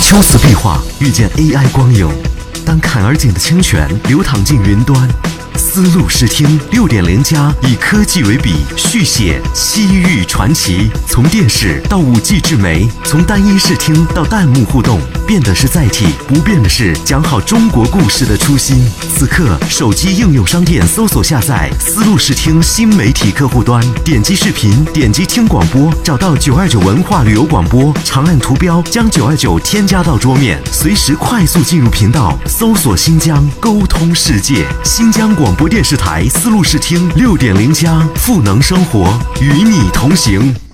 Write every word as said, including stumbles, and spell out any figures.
初次壁画遇见 A I 光影，当坎而紧的清泉流淌进云端。丝路视听 六点零 加以科技为笔，续写西域传奇。从电视到 五 G 智媒，从单一视听到弹幕互动，变的是载体，不变的是讲好中国故事的初心。此刻，手机应用商店搜索下载丝路视听新媒体客户端，点击视频，点击听广播，找到九二九文化旅游广播，长按图标将九二九添加到桌面，随时快速进入频道，搜索新疆，沟通世界。新疆广播电视台丝路视听 六点零 加赋能生活，与你同行。